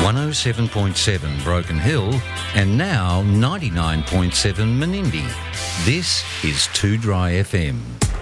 107.7 Broken Hill and now 99.7 Menindee. This is 2 Dry FM.